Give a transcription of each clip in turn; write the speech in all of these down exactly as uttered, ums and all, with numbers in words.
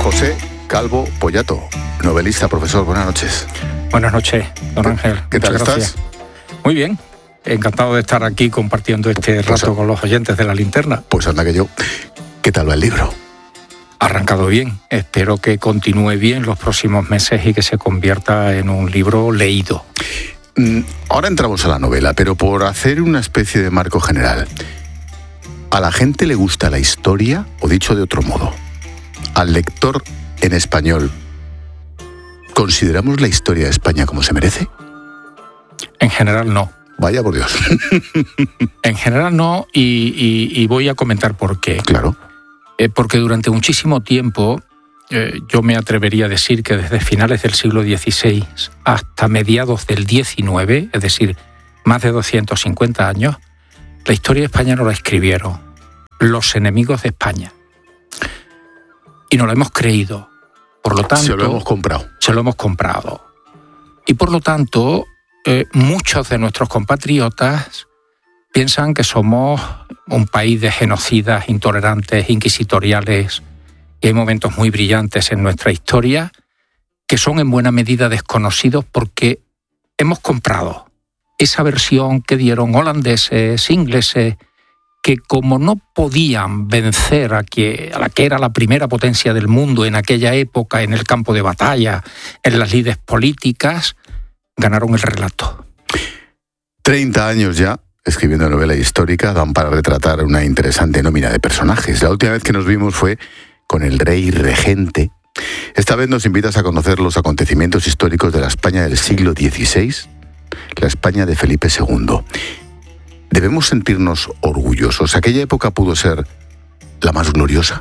José Calvo Pollato, novelista, profesor, buenas noches. Buenas noches, don Ángel. ¿Qué tal Muchas estás? Gracias. Muy bien, encantado de estar aquí compartiendo este Pues rato a... con los oyentes de La Linterna. Pues anda que yo. ¿Qué tal va el libro? Ha arrancado bien, espero que continúe bien los próximos meses y que se convierta en un libro leído. Mm, ahora entramos a la novela, pero por hacer una especie de marco general. ¿A la gente le gusta la historia? O dicho de otro modo, al lector en español, ¿consideramos la historia de España como se merece? En general no. Vaya por Dios. En general no, y, y, y voy a comentar por qué. Claro. Eh, porque durante muchísimo tiempo, eh, yo me atrevería a decir que desde finales del siglo dieciséis hasta mediados del diecinueve, es decir, más de doscientos cincuenta años, la historia de España no la escribieron los enemigos de España. Y no lo hemos creído. Por lo tanto, se lo hemos comprado. Se lo hemos comprado. Y por lo tanto, eh, muchos de nuestros compatriotas piensan que somos un país de genocidas, intolerantes, inquisitoriales, y hay momentos muy brillantes en nuestra historia que son en buena medida desconocidos porque hemos comprado esa versión que dieron holandeses, ingleses, que como no podían vencer a, que, a la que era la primera potencia del mundo en aquella época, en el campo de batalla, en las lides políticas, ganaron el relato. Treinta años ya escribiendo novela histórica dan para retratar una interesante nómina de personajes. La última vez que nos vimos fue con el rey regente. Esta vez nos invitas a conocer los acontecimientos históricos de la España del siglo dieciséis, la España de Felipe segundo. ¿Debemos sentirnos orgullosos? ¿Aquella época pudo ser la más gloriosa?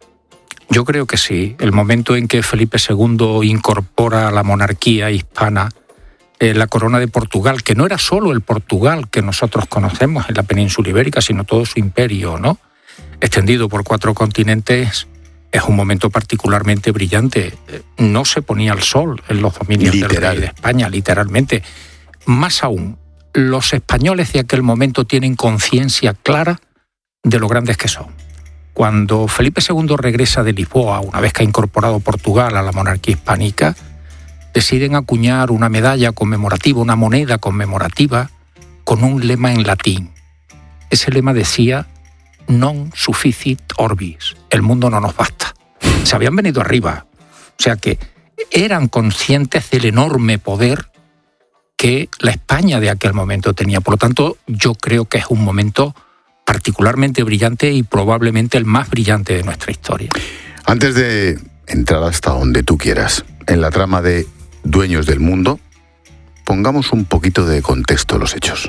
Yo creo que sí. El momento en que Felipe segundo incorpora a la monarquía hispana eh, la corona de Portugal, que no era solo el Portugal que nosotros conocemos en la península ibérica, sino todo su imperio, ¿no?, extendido por cuatro continentes, es un momento particularmente brillante. No se ponía el sol en los dominios Literal. del rey de España, literalmente. Más aún, los españoles de aquel momento tienen conciencia clara de lo grandes que son. Cuando Felipe segundo regresa de Lisboa, una vez que ha incorporado Portugal a la monarquía hispánica, deciden acuñar una medalla conmemorativa, una moneda conmemorativa, con un lema en latín. Ese lema decía: non sufficit orbis, el mundo no nos basta. Se habían venido arriba, o sea que eran conscientes del enorme poder que la España de aquel momento tenía. Por lo tanto, yo creo que es un momento particularmente brillante y probablemente el más brillante de nuestra historia. Antes de entrar hasta donde tú quieras, en la trama de Dueños del Mundo, pongamos un poquito de contexto a los hechos.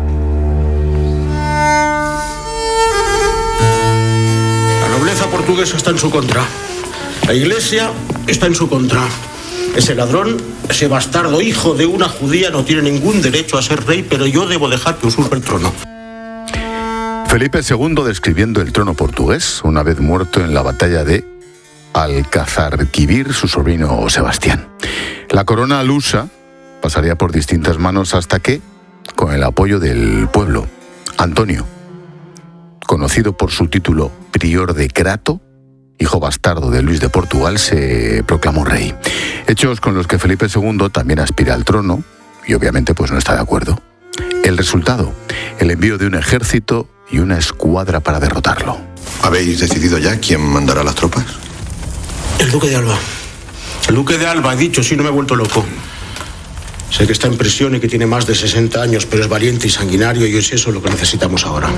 La nobleza portuguesa está en su contra. La Iglesia está en su contra. Ese ladrón, ese bastardo hijo de una judía no tiene ningún derecho a ser rey, pero yo debo dejar que usurpe el trono. Felipe segundo describiendo el trono portugués, una vez muerto en la batalla de Alcazarquivir, su sobrino Sebastián. La corona lusa pasaría por distintas manos hasta que, con el apoyo del pueblo, Antonio, conocido por su título prior de Crato, hijo bastardo de Luis de Portugal, se proclamó rey. Hechos con los que Felipe segundo también aspira al trono y obviamente pues no está de acuerdo. El resultado, el envío de un ejército y una escuadra para derrotarlo. ¿Habéis decidido ya quién mandará las tropas? El duque de Alba. El duque de Alba, he dicho, sí, no me he vuelto loco. Sé que está en prisión y que tiene más de sesenta años, pero es valiente y sanguinario y es eso lo que necesitamos ahora.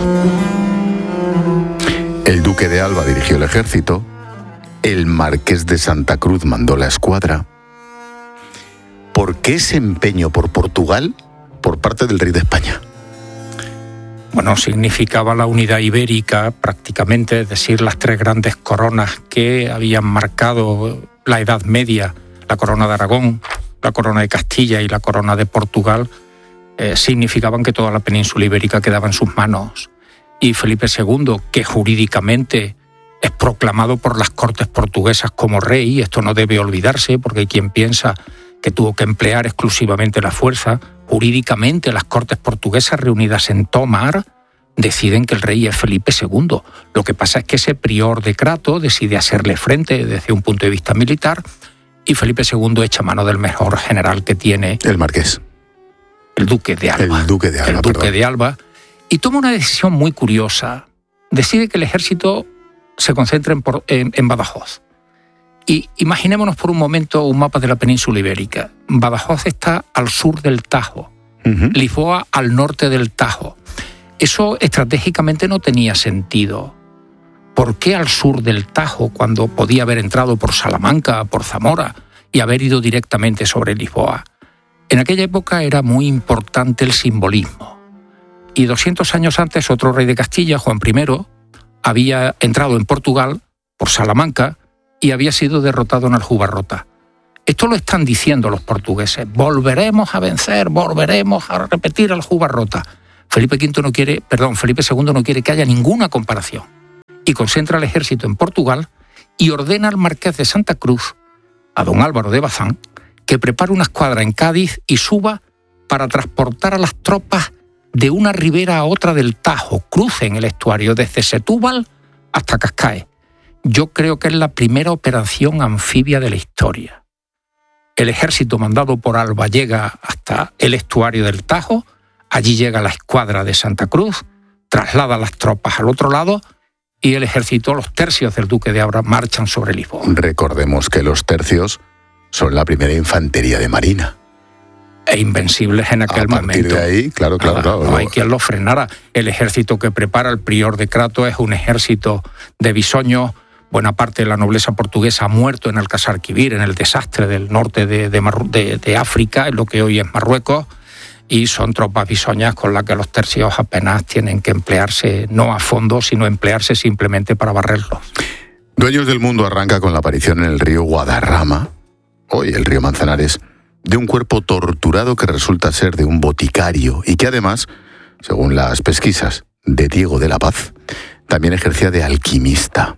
El duque de Alba dirigió el ejército, el marqués de Santa Cruz mandó la escuadra. ¿Por qué ese empeño por Portugal por parte del rey de España? Bueno, significaba la unidad ibérica prácticamente, es decir, las tres grandes coronas que habían marcado la Edad Media, la corona de Aragón, la corona de Castilla y la corona de Portugal, eh, significaban que toda la península ibérica quedaba en sus manos. Y Felipe segundo, que jurídicamente es proclamado por las Cortes portuguesas como rey, esto no debe olvidarse porque hay quien piensa que tuvo que emplear exclusivamente la fuerza. Jurídicamente las Cortes portuguesas reunidas en Tomar deciden que el rey es Felipe segundo. Lo que pasa es que ese prior de Crato decide hacerle frente desde un punto de vista militar y Felipe segundo echa mano del mejor general que tiene. El marqués. El duque de Alba. El duque de Alba, El duque perdón. de Alba. Y toma una decisión muy curiosa. Decide que el ejército se concentre en, en, en Badajoz. Y imaginémonos por un momento un mapa de la península ibérica. Badajoz está al sur del Tajo. Uh-huh. Lisboa al norte del Tajo. Eso estratégicamente no tenía sentido. ¿Por qué al sur del Tajo cuando podía haber entrado por Salamanca, por Zamora y haber ido directamente sobre Lisboa? En aquella época era muy importante el simbolismo. Y doscientos años antes otro rey de Castilla, Juan primero, había entrado en Portugal por Salamanca y había sido derrotado en Aljubarrota. Esto lo están diciendo los portugueses. Volveremos a vencer, volveremos a repetir Aljubarrota. Felipe quinto no quiere, perdón, Felipe segundo no quiere que haya ninguna comparación. Y concentra el ejército en Portugal y ordena al marqués de Santa Cruz, a don Álvaro de Bazán, que prepare una escuadra en Cádiz y suba para transportar a las tropas de una ribera a otra del Tajo, crucen el estuario desde Setúbal hasta Cascaes. Yo creo que es la primera operación anfibia de la historia. El ejército mandado por Alba llega hasta el estuario del Tajo, allí llega la escuadra de Santa Cruz, traslada las tropas al otro lado y el ejército, los tercios del duque de Alba, marchan sobre Lisboa. Recordemos que los tercios son la primera infantería de marina. E invencibles en aquel momento. A partir momento. de ahí, claro, claro, Nada, claro. No hay quien lo frenara. El ejército que prepara el prior de Crato es un ejército de bisoños. Buena parte de la nobleza portuguesa ha muerto en Alcázar-Quibir, en el desastre del norte de, de, Marru- de, de África, en lo que hoy es Marruecos, y son tropas bisoñas con las que los tercios apenas tienen que emplearse, no a fondo, sino emplearse simplemente para barrerlos. Dueños del Mundo arranca con la aparición en el río Guadarrama, hoy el río Manzanares, de un cuerpo torturado que resulta ser de un boticario y que además, según las pesquisas de Diego de la Paz, también ejercía de alquimista.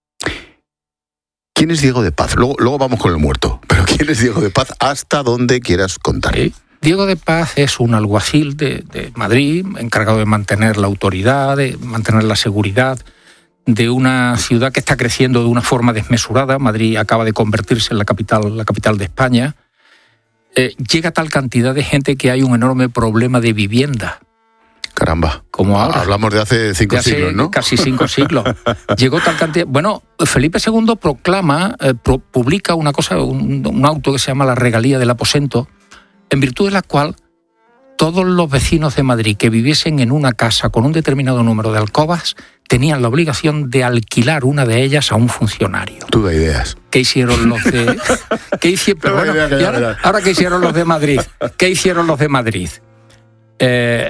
¿Quién es Diego de Paz? Luego, luego vamos con el muerto, pero ¿quién es Diego de Paz hasta donde quieras contar? Sí. Diego de Paz es un alguacil de, de Madrid, encargado de mantener la autoridad, de mantener la seguridad de una ciudad que está creciendo de una forma desmesurada. Madrid acaba de convertirse en la capital, la capital de España. Eh, llega tal cantidad de gente que hay un enorme problema de vivienda. Caramba, como ahora. Hablamos de hace cinco de hace siglos, ¿no? Casi cinco siglos. Llegó tal cantidad. Bueno, Felipe segundo proclama, eh, pro, publica una cosa, un, un auto que se llama la Regalía del Aposento, en virtud de la cual todos los vecinos de Madrid que viviesen en una casa con un determinado número de alcobas tenían la obligación de alquilar una de ellas a un funcionario. Tú da ideas. ¿Qué hicieron los de...? ¿Qué hicieron, pero bueno, y ahora, ahora, ¿qué hicieron los de Madrid? ¿Qué hicieron los de Madrid? Eh,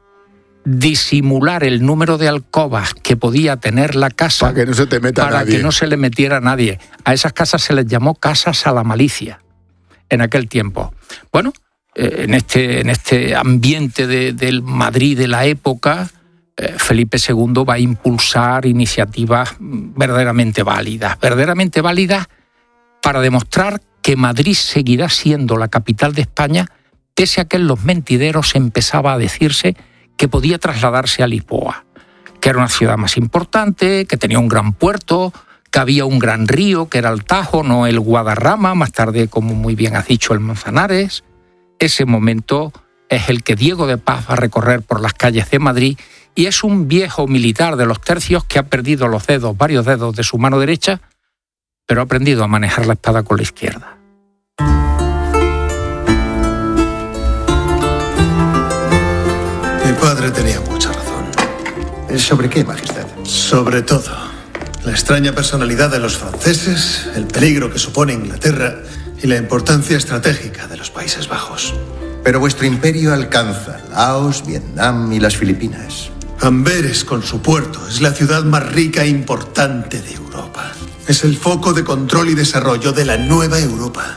disimular el número de alcobas que podía tener la casa para que no se te meta para nadie. que no se le metiera a nadie. A esas casas se les llamó casas a la malicia en aquel tiempo. Bueno, eh, en este en este ambiente de, del Madrid de la época, eh, Felipe segundo va a impulsar iniciativas verdaderamente válidas, verdaderamente válidas para demostrar que Madrid seguirá siendo la capital de España, pese a que en los mentideros empezaba a decirse que podía trasladarse a Lisboa, que era una ciudad más importante, que tenía un gran puerto, que había un gran río, que era el Tajo, no el Guadarrama, más tarde, como muy bien has dicho, el Manzanares. Ese momento es el que Diego de Paz va a recorrer por las calles de Madrid y es un viejo militar de los tercios que ha perdido los dedos, varios dedos de su mano derecha, pero ha aprendido a manejar la espada con la izquierda. Mi padre tenía mucha razón. ¿Sobre qué, Majestad? Sobre todo, la extraña personalidad de los franceses, el peligro que supone Inglaterra y la importancia estratégica de los Países Bajos. Pero vuestro imperio alcanza Laos, Vietnam y las Filipinas. Amberes, con su puerto, es la ciudad más rica e importante de Europa. Es el foco de control y desarrollo de la nueva Europa.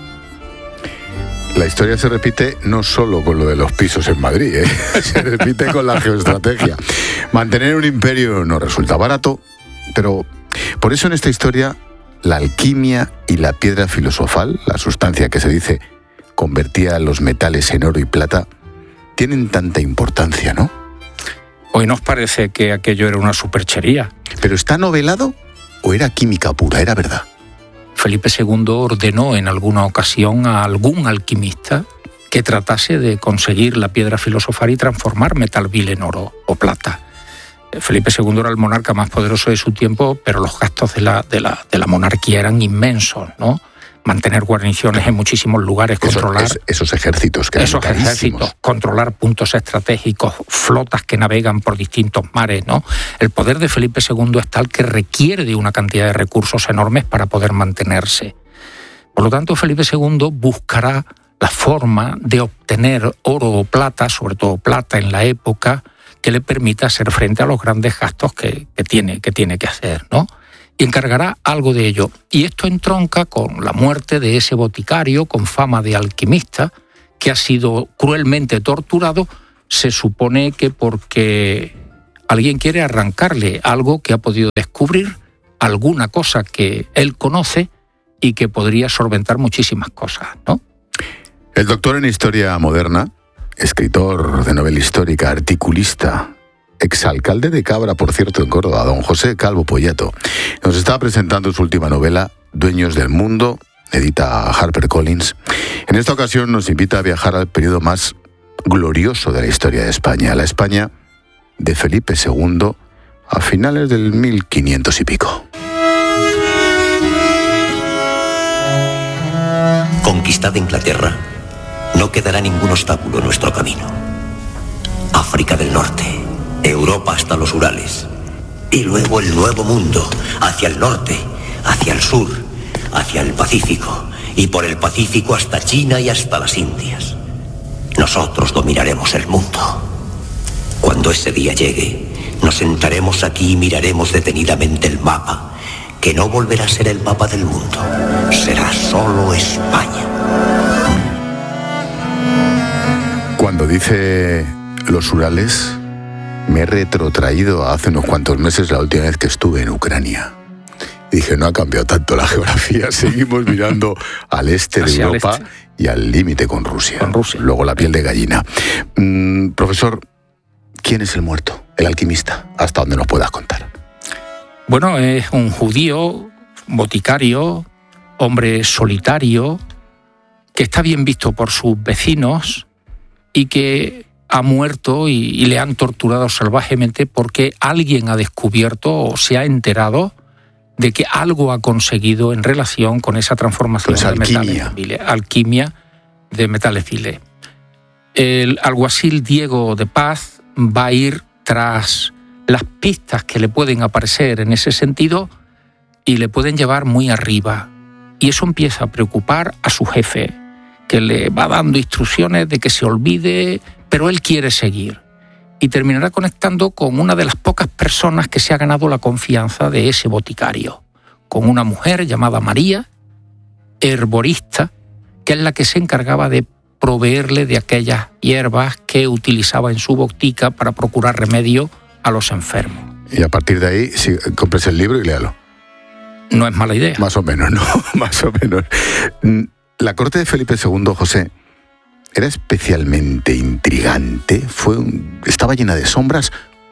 La historia se repite no solo con lo de los pisos en Madrid, ¿eh? Se repite con la geoestrategia. Mantener un imperio no resulta barato, pero por eso en esta historia la alquimia y la piedra filosofal, la sustancia que se dice convertía los metales en oro y plata, tienen tanta importancia, ¿no? Hoy nos parece que aquello era una superchería. ¿Pero está novelado o era química pura, era verdad? Felipe segundo ordenó en alguna ocasión a algún alquimista que tratase de conseguir la piedra filosofal y transformar metal vil en oro o plata. Felipe segundo era el monarca más poderoso de su tiempo, pero los gastos de la, de la, de la monarquía eran inmensos, ¿no? Mantener guarniciones en muchísimos lugares, Eso, controlar... es, esos ejércitos que Esos eran carísimos. ejércitos, controlar puntos estratégicos, flotas que navegan por distintos mares, ¿no? El poder de Felipe segundo es tal que requiere de una cantidad de recursos enormes para poder mantenerse. Por lo tanto, Felipe segundo buscará la forma de obtener oro o plata, sobre todo plata en la época, que le permita hacer frente a los grandes gastos que, que, tiene, que tiene que hacer, ¿no? Y encargará algo de ello. Y esto entronca con la muerte de ese boticario con fama de alquimista que ha sido cruelmente torturado, se supone que porque alguien quiere arrancarle algo que ha podido descubrir, alguna cosa que él conoce y que podría solventar muchísimas cosas, ¿no? El doctor en Historia Moderna, escritor de novela histórica, articulista, exalcalde de Cabra, por cierto, en Córdoba, don José Calvo Pollato, nos está presentando su última novela, Dueños del Mundo, edita HarperCollins. En esta ocasión nos invita a viajar al periodo más glorioso de la historia de España, la España de Felipe segundo, a finales del mil quinientos y pico. Conquistada Inglaterra, no quedará ningún obstáculo en nuestro camino. África del Norte, Europa hasta los Urales, y luego el Nuevo Mundo, hacia el norte, hacia el sur, hacia el Pacífico, y por el Pacífico hasta China y hasta las Indias. Nosotros dominaremos el mundo. Cuando ese día llegue, nos sentaremos aquí y miraremos detenidamente el mapa, que no volverá a ser el mapa del mundo, será solo España. Cuando dice los Urales, me he retrotraído a hace unos cuantos meses, la última vez que estuve en Ucrania. Y dije, no ha cambiado tanto la geografía, seguimos mirando al este de Europa este. y al límite con Rusia. con Rusia. Luego la piel de gallina. Mm, profesor, ¿quién es el muerto, el alquimista? Hasta donde nos puedas contar. Bueno, es un judío, boticario, hombre solitario, que está bien visto por sus vecinos y que ha muerto y, y le han torturado salvajemente porque alguien ha descubierto o se ha enterado de que algo ha conseguido en relación con esa transformación pues de alquimia. metales viles, alquimia de metales viles. El alguacil Diego de Paz va a ir tras las pistas que le pueden aparecer en ese sentido y le pueden llevar muy arriba. Y eso empieza a preocupar a su jefe, que le va dando instrucciones de que se olvide, pero él quiere seguir. Y terminará conectando con una de las pocas personas que se ha ganado la confianza de ese boticario, con una mujer llamada María, herborista, que es la que se encargaba de proveerle de aquellas hierbas que utilizaba en su botica para procurar remedio a los enfermos. Y a partir de ahí, si compres el libro y léalo. No es mala idea. Más o menos, ¿no? Más o menos. La corte de Felipe segundo, José, ¿era especialmente intrigante? ¿Fue un... ¿Estaba llena de sombras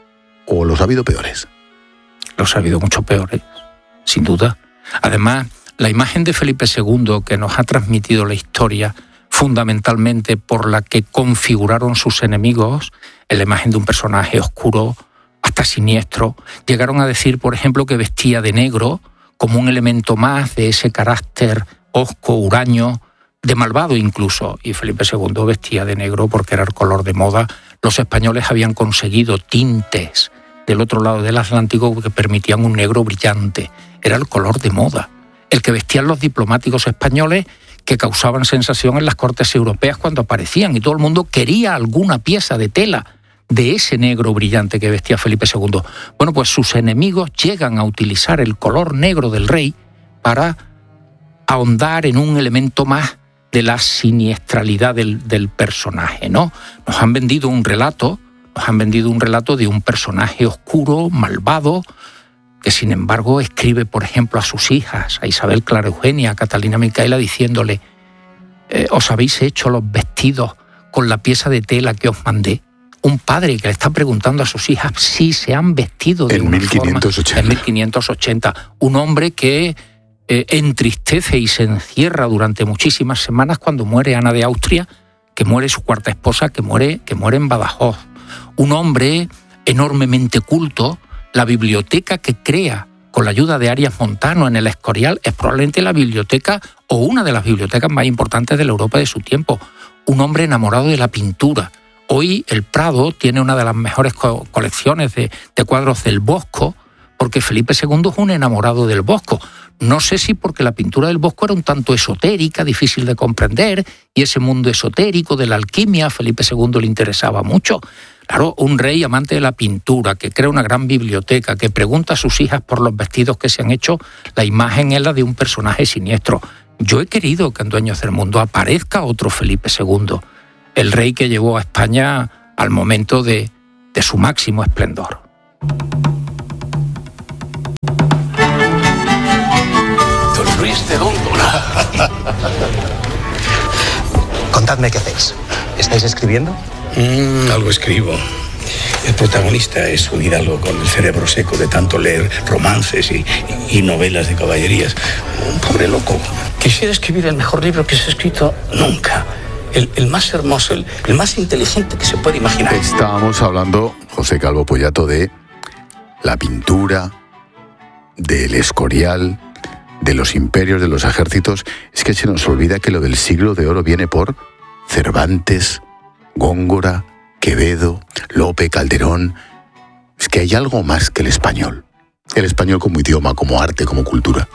o los ha habido peores? Los ha habido mucho peores, sin duda. Además, la imagen de Felipe segundo que nos ha transmitido la historia, fundamentalmente por la que configuraron sus enemigos, es la imagen de un personaje oscuro, hasta siniestro. Llegaron a decir, por ejemplo, que vestía de negro como un elemento más de ese carácter hosco, huraño, de malvado incluso. Y Felipe segundo vestía de negro porque era el color de moda. Los españoles habían conseguido tintes del otro lado del Atlántico que permitían un negro brillante. Era el color de moda, el que vestían los diplomáticos españoles, que causaban sensación en las cortes europeas cuando aparecían, y todo el mundo quería alguna pieza de tela de ese negro brillante que vestía Felipe segundo. Bueno, pues sus enemigos llegan a utilizar el color negro del rey para ahondar en un elemento más de la siniestralidad del, del personaje, ¿no? Nos han vendido un relato, nos han vendido un relato de un personaje oscuro, malvado, que sin embargo escribe, por ejemplo, a sus hijas, a Isabel Clara Eugenia, a Catalina Micaela, diciéndole, eh, ¿os habéis hecho los vestidos con la pieza de tela que os mandé? un padre que le está preguntando a sus hijas si se han vestido de en una mil quinientos ochenta. forma. En mil quinientos ochenta. Un hombre que eh, entristece y se encierra durante muchísimas semanas cuando muere Ana de Austria, que muere su cuarta esposa, que muere, que muere en Badajoz. Un hombre enormemente culto. La biblioteca que crea con la ayuda de Arias Montano en el Escorial es probablemente la biblioteca o una de las bibliotecas más importantes de la Europa de su tiempo. Un hombre enamorado de la pintura. Hoy el Prado tiene una de las mejores co- colecciones de, de cuadros del Bosco, porque Felipe segundo es un enamorado del Bosco. No sé si porque la pintura del Bosco era un tanto esotérica, difícil de comprender, y ese mundo esotérico de la alquimia a Felipe segundo le interesaba mucho. Claro, un rey amante de la pintura, que crea una gran biblioteca, que pregunta a sus hijas por los vestidos que se han hecho, la imagen es la de un personaje siniestro. Yo he querido que en Dueños del Mundo aparezca otro Felipe segundo, el rey que llevó a España al momento de, de su máximo esplendor. Don Luis de Góndola. Contadme qué hacéis. ¿Estáis escribiendo? Mm, algo escribo. El protagonista es un hidalgo con el cerebro seco de tanto leer romances y, y novelas de caballerías. Un pobre loco. Quisiera escribir el mejor libro que se ha escrito nunca. El, el más hermoso, el, el más inteligente que se puede imaginar. Estábamos hablando, José Calvo Pollato, de la pintura, del Escorial, de los imperios, de los ejércitos. Es que se nos olvida que lo del siglo de oro viene por Cervantes, Góngora, Quevedo, Lope, Calderón. Es que hay algo más que el español. El español como idioma, como arte, como cultura.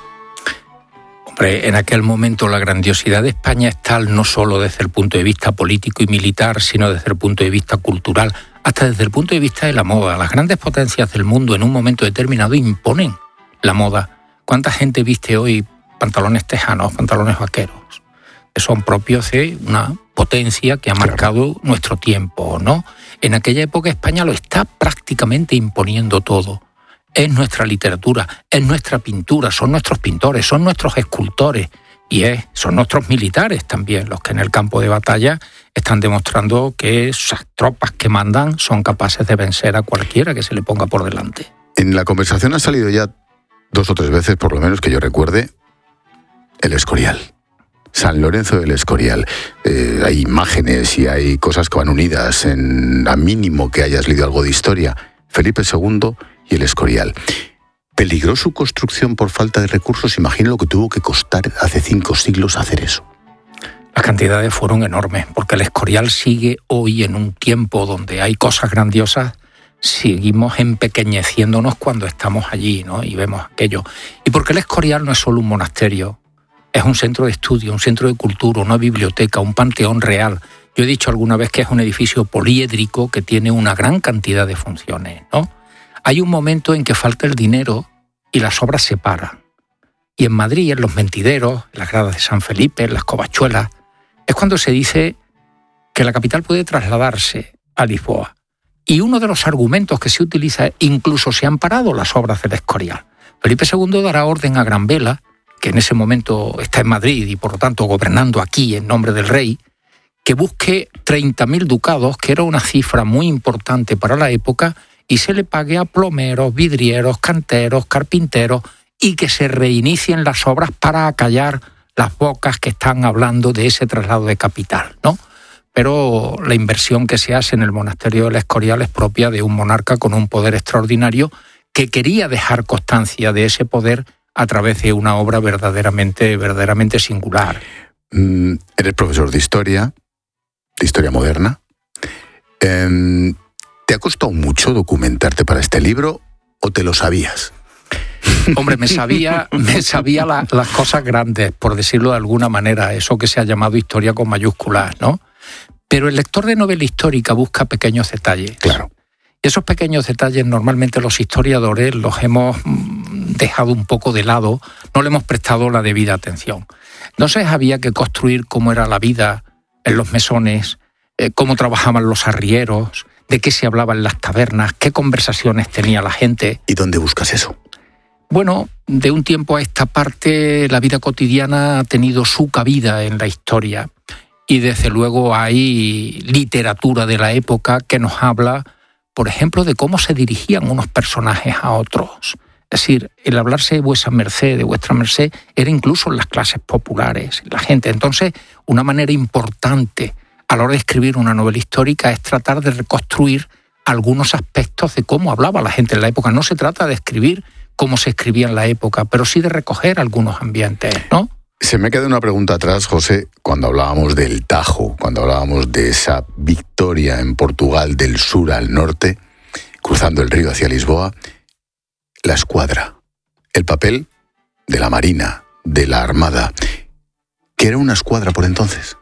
Hombre, en aquel momento la grandiosidad de España es tal no solo desde el punto de vista político y militar, sino desde el punto de vista cultural, hasta desde el punto de vista de la moda. Las grandes potencias del mundo en un momento determinado imponen la moda. ¿Cuánta gente viste hoy pantalones tejanos, pantalones vaqueros? Que son propios de una potencia que ha marcado claro. nuestro tiempo, ¿no? En aquella época España lo está prácticamente imponiendo todo. Es nuestra literatura, es nuestra pintura, son nuestros pintores, son nuestros escultores y es, son nuestros militares también, los que en el campo de batalla están demostrando que esas tropas que mandan son capaces de vencer a cualquiera que se le ponga por delante. En la conversación ha salido ya dos o tres veces, por lo menos que yo recuerde, el Escorial. San Lorenzo del Escorial. Eh, hay imágenes y hay cosas que van unidas, en a mínimo que hayas leído algo de historia. Felipe segundo y el Escorial. ¿Peligró su construcción por falta de recursos? Imagino lo que tuvo que costar hace cinco siglos hacer eso. Las cantidades fueron enormes, porque el Escorial sigue hoy en un tiempo donde hay cosas grandiosas, seguimos empequeñeciéndonos cuando estamos allí, ¿no? Y vemos aquello. Y porque el Escorial no es solo un monasterio, es un centro de estudio, un centro de cultura, una biblioteca, un panteón real. Yo he dicho alguna vez que es un edificio poliédrico que tiene una gran cantidad de funciones, ¿no? Hay un momento en que falta el dinero y las obras se paran. Y en Madrid, en los Mentideros, en las gradas de San Felipe, en las Covachuelas, es cuando se dice que la capital puede trasladarse a Lisboa. Y uno de los argumentos que se utiliza es incluso se han parado las obras del Escorial. Felipe segundo dará orden a Gran Vela, que en ese momento está en Madrid y por lo tanto gobernando aquí en nombre del rey, que busque treinta mil ducados, que era una cifra muy importante para la época, y se le pague a plomeros, vidrieros, canteros, carpinteros, y que se reinicien las obras para acallar las bocas que están hablando de ese traslado de capital, ¿no? Pero la inversión que se hace en el monasterio del Escorial es propia de un monarca con un poder extraordinario que quería dejar constancia de ese poder a través de una obra verdaderamente, verdaderamente singular. Mm, eres profesor de historia, de historia moderna. Eh, ¿Te ha costado mucho documentarte para este libro o te lo sabías? Hombre, me sabía, me sabía la, las cosas grandes, por decirlo de alguna manera, eso que se ha llamado historia con mayúsculas, ¿no? Pero el lector de novela histórica busca pequeños detalles. Claro. Y esos pequeños detalles normalmente los historiadores los hemos dejado un poco de lado, no le hemos prestado la debida atención. Entonces había que construir cómo era la vida en los mesones, eh, cómo trabajaban los arrieros, de qué se hablaba en las tabernas, qué conversaciones tenía la gente. ¿Y dónde buscas eso? Bueno, de un tiempo a esta parte la vida cotidiana ha tenido su cabida en la historia Y desde luego hay literatura de la época que nos habla, por ejemplo, de cómo se dirigían unos personajes a otros. Es decir, el hablarse de vuesa merced, de vuestra merced, era incluso en las clases populares, la gente. Entonces, una manera importante a la hora de escribir una novela histórica es tratar de reconstruir algunos aspectos de cómo hablaba la gente en la época. No se trata de escribir cómo se escribía en la época, pero sí de recoger algunos ambientes, ¿no? Se me queda una pregunta atrás, José, cuando hablábamos del Tajo, cuando hablábamos de esa victoria en Portugal del sur al norte, cruzando el río hacia Lisboa, la escuadra, el papel de la Marina, de la Armada. ¿Qué era una escuadra por entonces?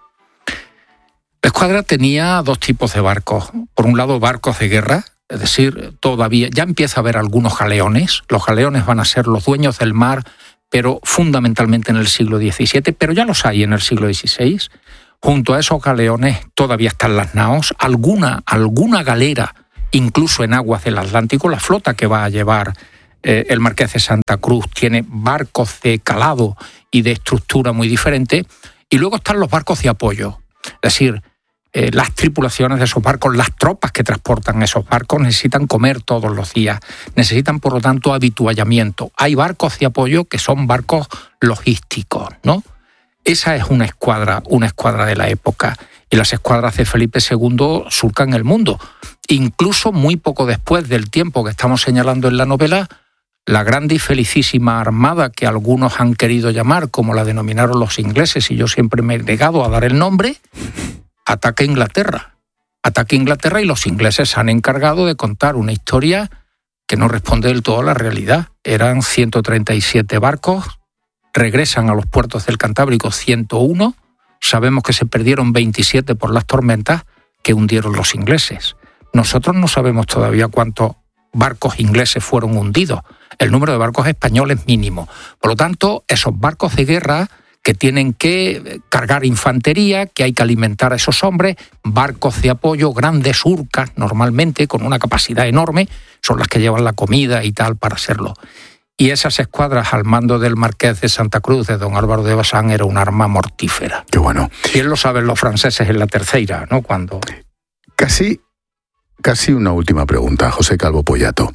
La escuadra tenía dos tipos de barcos. Por un lado, barcos de guerra, es decir, todavía ya empieza a haber algunos galeones. Los galeones van a ser los dueños del mar, pero fundamentalmente en el siglo diecisiete, pero ya los hay en el siglo dieciséis. Junto a esos galeones todavía están las naos, alguna, alguna galera, incluso en aguas del Atlántico. La flota que va a llevar eh, el Marqués de Santa Cruz tiene barcos de calado y de estructura muy diferente. Y luego están los barcos de apoyo, es decir, eh, las tripulaciones de esos barcos, las tropas que transportan esos barcos necesitan comer todos los días, necesitan por lo tanto habituallamiento. Hay barcos de apoyo que son barcos logísticos, ¿no? Esa es una escuadra, una escuadra de la época. Y las escuadras de Felipe segundo surcan el mundo. Incluso muy poco después del tiempo que estamos señalando en la novela, la grande y felicísima armada que algunos han querido llamar, como la denominaron los ingleses, y yo siempre me he negado a dar el nombre, ataca Inglaterra. Ataca Inglaterra y los ingleses se han encargado de contar una historia que no responde del todo a la realidad. Eran ciento treinta y siete barcos, regresan a los puertos del Cantábrico ciento uno, sabemos que se perdieron veintisiete por las tormentas que hundieron los ingleses. Nosotros no sabemos todavía cuántos barcos ingleses fueron hundidos. El número de barcos españoles es mínimo. Por lo tanto, esos barcos de guerra que tienen que cargar infantería, que hay que alimentar a esos hombres, barcos de apoyo, grandes urcas, normalmente, con una capacidad enorme, son las que llevan la comida y tal para hacerlo. Y esas escuadras al mando del Marqués de Santa Cruz, de don Álvaro de Bazán, era un arma mortífera. Qué bueno. Bien lo saben los franceses en la tercera, ¿no? Cuando... Casi, casi una última pregunta, José Calvo Pollato.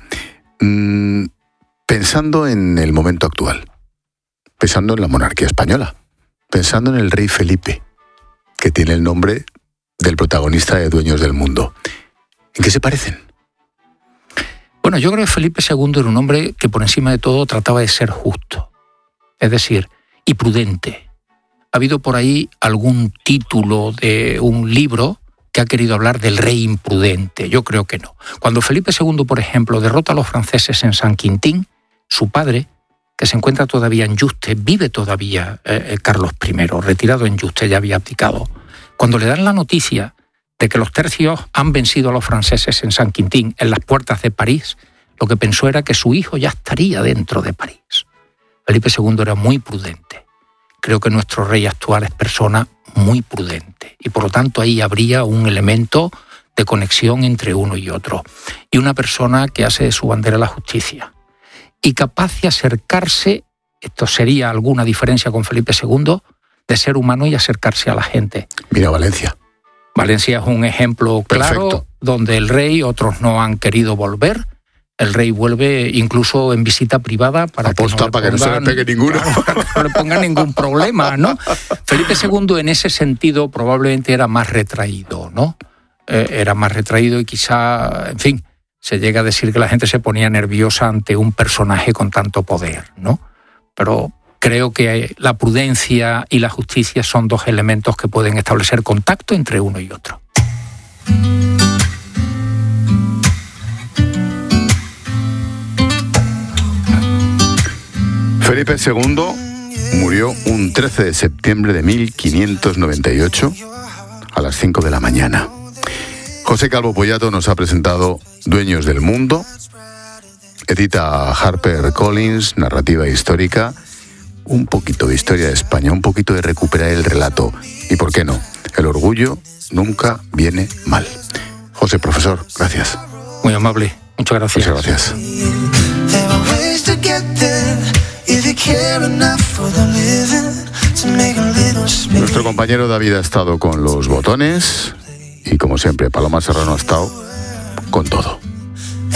Mm, pensando en el momento actual, pensando en la monarquía española, pensando en el rey Felipe, que tiene el nombre del protagonista de Dueños del Mundo, ¿en qué se parecen? Bueno, yo creo que Felipe segundo era un hombre que por encima de todo trataba de ser justo, es decir, y prudente. Ha habido por ahí algún título de un libro que ha querido hablar del rey imprudente. Yo creo que no. Cuando Felipe segundo, por ejemplo, derrota a los franceses en San Quintín, su padre, que se encuentra todavía en Yuste, vive todavía eh, Carlos primero, retirado en Yuste, ya había abdicado. Cuando le dan la noticia de que los tercios han vencido a los franceses en San Quintín, en las puertas de París, lo que pensó era que su hijo ya estaría dentro de París. Felipe segundo era muy prudente. Creo que nuestro rey actual es persona muy prudente y por lo tanto ahí habría un elemento de conexión entre uno y otro. Y una persona que hace de su bandera la justicia y capaz de acercarse, esto sería alguna diferencia con Felipe segundo, de ser humano y acercarse a la gente. Mira Valencia. Valencia es un ejemplo claro. Perfecto. Donde el rey, otros no han querido volver. El rey vuelve incluso en visita privada para Aposta, que no para pongan, que no se le pegue ninguno. Para que no le pongan ningún problema, ¿no? Felipe segundo en ese sentido probablemente era más retraído, ¿no? Eh, era más retraído y quizá, en fin, se llega a decir que la gente se ponía nerviosa ante un personaje con tanto poder, ¿no? Pero creo que la prudencia y la justicia son dos elementos que pueden establecer contacto entre uno y otro. Felipe segundo murió un trece de septiembre de mil quinientos noventa y ocho a las cinco de la mañana. José Calvo Pollato nos ha presentado Dueños del Mundo, edita HarperCollins, narrativa histórica, un poquito de historia de España, un poquito de recuperar el relato y, ¿por qué no?, el orgullo nunca viene mal. José, profesor, gracias. Muy amable, muchas gracias. Muchas gracias. Nuestro Nuestro compañero David ha estado con los botones y, como siempre, Paloma Serrano ha estado con todo.